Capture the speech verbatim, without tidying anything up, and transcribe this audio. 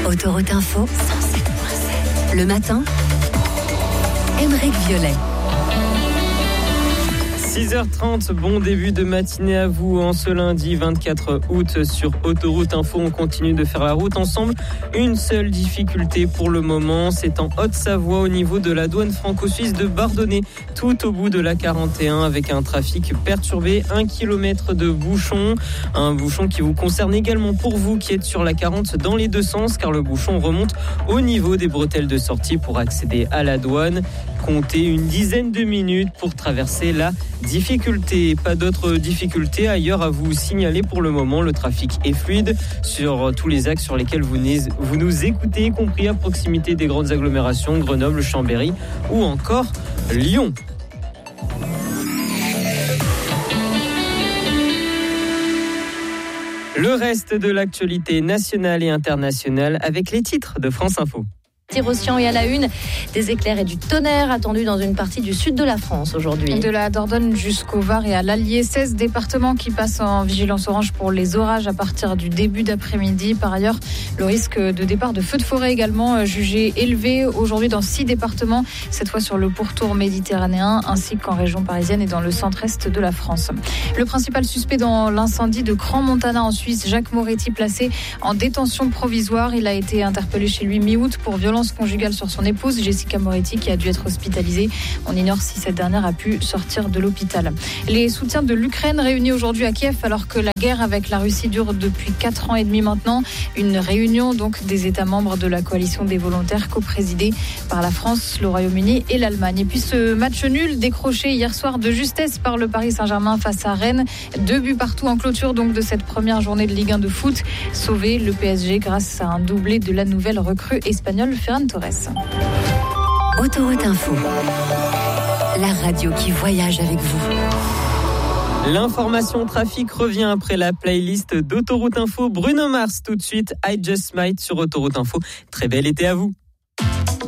Autoroute Info, cent sept virgule sept. Le matin, Aymeric Violet. six heures trente, bon début de matinée à vous en ce lundi vingt-quatre août sur Autoroute Info. On continue de faire la route ensemble. Une seule difficulté pour le moment, c'est en Haute-Savoie au niveau de la douane franco-suisse de Bardonnay, tout au bout de la quarante et un avec un trafic perturbé, un kilomètre de bouchon. Un bouchon qui vous concerne également pour vous qui êtes sur la quarante dans les deux sens car le bouchon remonte au niveau des bretelles de sortie pour accéder à la douane. Comptez une dizaine de minutes pour traverser la difficulté. Pas d'autres difficultés ailleurs à vous signaler pour le moment. Le trafic est fluide sur tous les axes sur lesquels vous, vous nous écoutez, y compris à proximité des grandes agglomérations, Grenoble, Chambéry ou encore Lyon. Le reste de l'actualité nationale et internationale avec les titres de France Info. Tir-Océan et à la une, des éclairs et du tonnerre attendus dans une partie du sud de la France aujourd'hui. De la Dordogne jusqu'au Var et à l'Allier, seize départements qui passent en vigilance orange pour les orages à partir du début d'après-midi. Par ailleurs, le risque de départ de feux de forêt également jugé élevé aujourd'hui dans six départements, cette fois sur le pourtour méditerranéen ainsi qu'en région parisienne et dans le centre-est de la France. Le principal suspect dans l'incendie de Crans-Montana en Suisse, Jacques Moretti, placé en détention provisoire. Il a été interpellé chez lui mi-août pour violence conjugale sur son épouse Jessica Moretti qui a dû être hospitalisée. On ignore si cette dernière a pu sortir de l'hôpital. Les soutiens de l'Ukraine réunis aujourd'hui à Kiev alors que la guerre avec la Russie dure depuis quatre ans et demi maintenant. Une réunion donc des États membres de la coalition des volontaires co-présidée par la France, le Royaume-Uni et l'Allemagne. Et puis ce match nul décroché hier soir de justesse par le Paris Saint-Germain face à Rennes. Deux buts partout en clôture donc de cette première journée de Ligue un de foot. Sauvé le P S G grâce à un doublé de la nouvelle recrue espagnole Ferran Torres. Autoroute Info, la radio qui voyage avec vous. L'information trafic revient après la playlist d'Autoroute Info. Bruno Mars tout de suite, I Just Might sur Autoroute Info. Très bel été à vous.